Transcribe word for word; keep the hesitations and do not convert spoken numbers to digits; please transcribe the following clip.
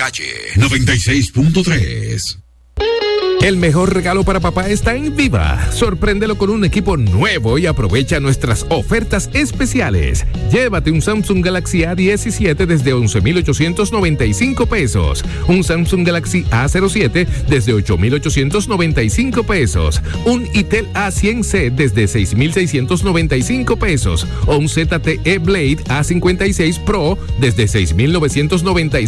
calle noventa y seis punto tres. El mejor regalo para papá está en Viva. Sorpréndelo con un equipo nuevo y aprovecha nuestras ofertas especiales. Llévate un Samsung Galaxy A diecisiete desde once mil ochocientos noventa y cinco pesos. Un Samsung Galaxy A cero siete desde ocho mil ochocientos noventa y cinco pesos. Un Itel A cien C desde seis mil seiscientos noventa y cinco pesos. O un Z T E Blade A cincuenta y seis Pro desde seis mil novecientos noventa y cinco